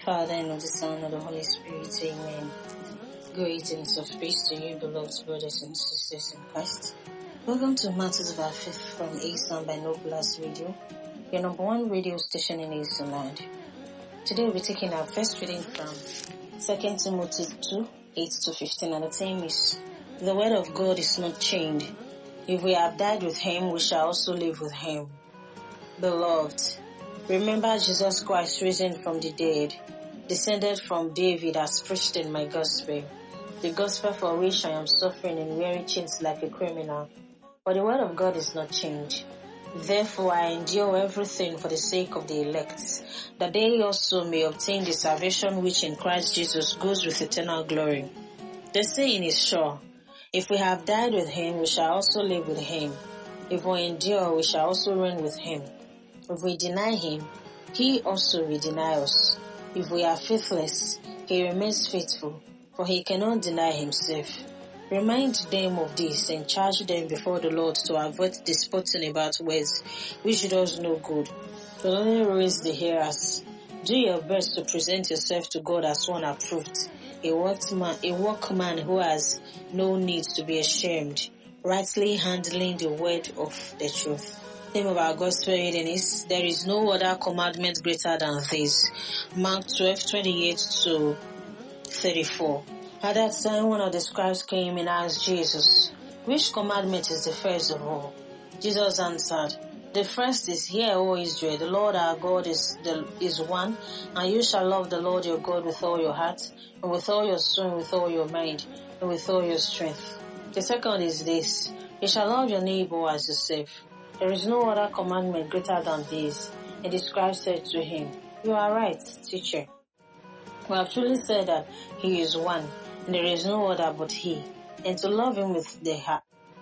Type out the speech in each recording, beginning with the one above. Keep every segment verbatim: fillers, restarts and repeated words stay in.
Father, and of the Son, and of the Holy Spirit. Amen. Greetings of peace to you, beloved brothers and sisters in Christ. Welcome to Matters of Our Faith from Eastern Binoculars Radio, your number one radio station in Eastern Land. Today we'll be taking our first reading from Second Timothy two, eight to fifteen, and the theme is, the word of God is not chained. If we have died with him, we shall also live with him. Beloved, remember Jesus Christ risen from the dead, descended from David as preached in my gospel, the gospel for which I am suffering and wearing chains like a criminal. But the word of God is not changed. Therefore I endure everything for the sake of the elect, that they also may obtain the salvation which in Christ Jesus goes with eternal glory. The saying is sure, if we have died with him, we shall also live with him. If we endure, we shall also reign with him. If we deny him, he also will deny us. If we are faithless, he remains faithful, for he cannot deny himself. Remind them of this and charge them before the Lord to avoid disputing about words, which does no good, but only raise the hearers. Do your best to present yourself to God as one approved, a workman, a workman who has no need to be ashamed, rightly handling the word of the truth. The name of our gospel reading is, there is no other commandment greater than this. Mark twelve, twenty-eight to thirty-four. At that time, one of the scribes came and asked Jesus, which commandment is the first of all? Jesus answered, the first is, hear, O Israel, the Lord our God is, the, is one, and you shall love the Lord your God with all your heart, and with all your soul, and with all your mind, and with all your strength. The second is this, you shall love your neighbor as yourself. There is no other commandment greater than this. And the scribe said to him, you are right, teacher. We have truly said that he is one, and there is no other but he. And to love him with the heart,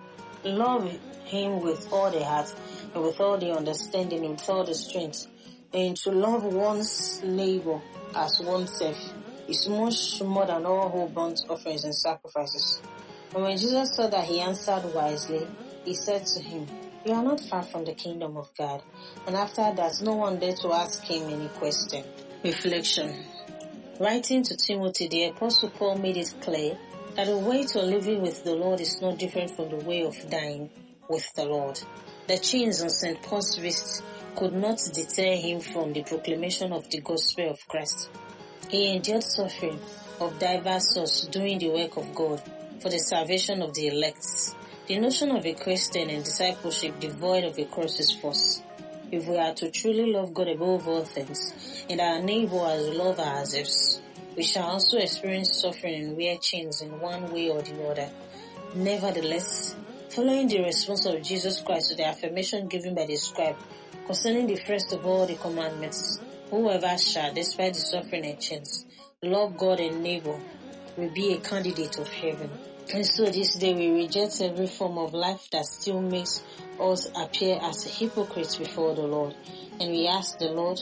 love him with all the heart, and with all the understanding, and with all the strength, and to love one's neighbor as oneself is much more than all whole burnt offerings and sacrifices. And when Jesus saw that he answered wisely, he said to him, you are not far from the kingdom of God. And after that, no one dared to ask him any question. Reflection. Writing to Timothy, the Apostle Paul made it clear that the way to living with the Lord is not different from the way of dying with the Lord. The chains on Saint Paul's wrist could not deter him from the proclamation of the gospel of Christ. He endured suffering of diverse sorts doing the work of God for the salvation of the elect. The notion of a Christian and discipleship devoid of a cross is false. If we are to truly love God above all things, and our neighbor as we love ourselves, we shall also experience suffering and wear chains in one way or the other. Nevertheless, following the response of Jesus Christ to the affirmation given by the scribe concerning the first of all the commandments, whoever shall, despite the suffering and chains, love God and neighbor, will be a candidate of heaven. And so this day we reject every form of life that still makes us appear as hypocrites before the Lord. And we ask the Lord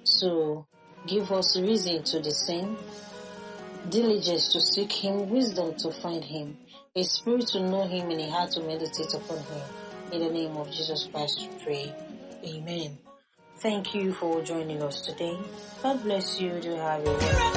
to give us reason to discern, diligence to seek him, wisdom to find him, a spirit to know him, and a heart to meditate upon him. In the name of Jesus Christ we pray. Amen. Thank you for joining us today. God bless you. Do have a